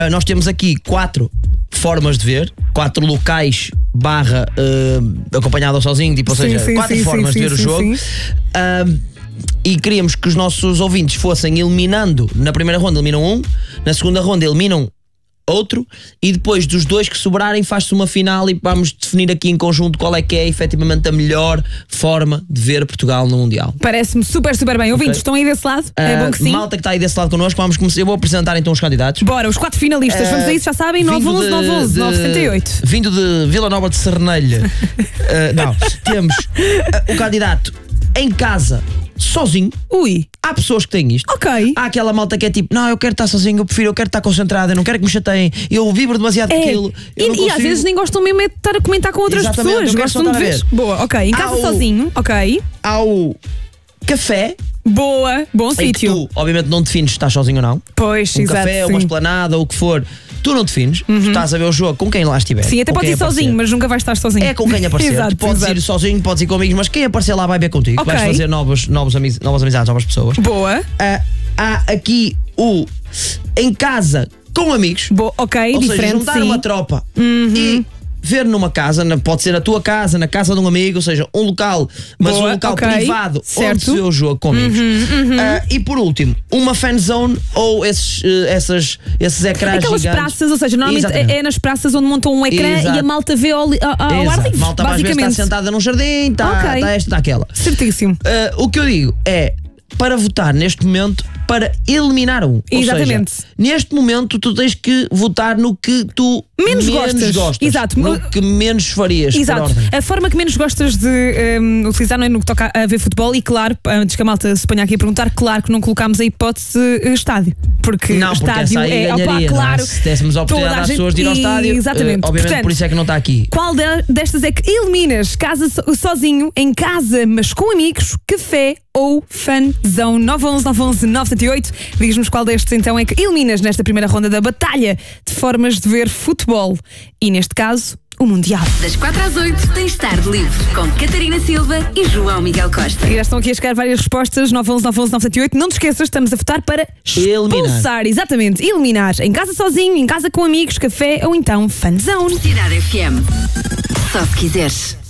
Nós temos aqui 4 formas de ver, 4 locais barra acompanhado ou sozinho, tipo, ou seja, 4 formas de ver o jogo. E queríamos que os nossos ouvintes fossem eliminando. Na primeira ronda eliminam um, na segunda ronda eliminam outro, e depois dos 2 que sobrarem faz-se uma final e vamos definir aqui em conjunto qual é que é efetivamente a melhor forma de ver Portugal no Mundial. Parece-me super, super bem. Ouvintes, estão aí desse lado? É bom que sim. Malta que está aí desse lado connosco, vamos começar. Eu vou apresentar então os candidatos. Bora, os 4 finalistas, vamos a isso, já sabem, 911-911-978. Vindo de Vila Nova de Serrelha. Não, temos o candidato em casa, sozinho. Ui. Há pessoas que têm isto. Ok. Há aquela malta que é tipo, não, eu quero estar sozinho, eu quero estar concentrado, eu não quero que me chateiem, eu vibro demasiado com aquilo. E às vezes nem gostam mesmo de estar a comentar com outras pessoas. Gostam de ver. Boa, ok. Em casa sozinho, ok. Há o café. Boa, bom sítio. Tu, obviamente, não defines se estás sozinho ou não. Pois, um exato. Café, uma esplanada, ou o que for. Tu não defines, tu estás a ver o jogo com quem lá estiver. Sim, até podes ir sozinho, mas nunca vais estar sozinho. É com quem aparecer. Exato, tu podes ir sozinho, podes ir com amigos, mas quem aparecer lá vai ver contigo. Okay. Vais fazer novas amizades, novas pessoas. Boa. Há aqui o em casa com amigos. Ok, ou diferente. Seja, juntar uma tropa e ver numa casa, pode ser a tua casa, na casa de um amigo, ou seja, um local, mas um local privado, certo, onde se vê o jogo com amigos. E por último, uma fan zone ou esses ecrãs aquelas gigantes. praças, ou seja, normalmente é nas praças onde montam um ecrã. Exato. E a malta vê ao ar livre. A malta mais vezes está sentada num jardim, está esta, está aquela. Certíssimo. O que eu digo é, para votar neste momento, para eliminar um. Exatamente. Ou seja, neste momento tu tens que votar no que tu menos gostas. Exato. No que menos farias. Exato. A forma que menos gostas de utilizar não é no que toca a ver futebol. E claro, antes que a malta se ponha aqui a perguntar, claro que não colocámos a hipótese estádio. Porque estádio ganharia, claro. Se dessemos a oportunidade às pessoas de ir ao estádio. Exatamente. Obviamente, portanto, por isso é que não está aqui. Qual destas é que eliminas? Casa sozinho, em casa, mas com amigos, café ou fan zone? 911-911-978. Diz-nos qual destes então é que eliminas nesta primeira ronda da batalha de formas de ver futebol. E neste caso, o Mundial. Das 4 às 8 tens Tarde Livre com Catarina Silva e João Miguel Costa. E já estão aqui a chegar várias respostas. 911-911-978. Não te esqueças, estamos a votar para expulsar. Exatamente, eliminar. Em casa sozinho, em casa com amigos, café ou então fan zone. Cidade FM. Só se quiseres.